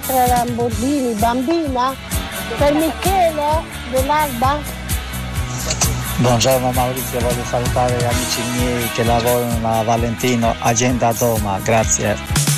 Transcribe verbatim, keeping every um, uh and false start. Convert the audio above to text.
un'altra Lamborghini bambina per Michele dell'Alba. Buongiorno Maurizio, voglio salutare gli amici miei che lavorano a Valentino, Agenda Doma, grazie.